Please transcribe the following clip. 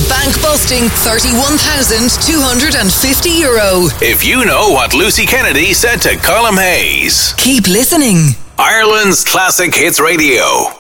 bank busting €31,250. If you know what Lucy Kennedy said to Colm Hayes. Keep listening. Ireland's Classic Hits Radio.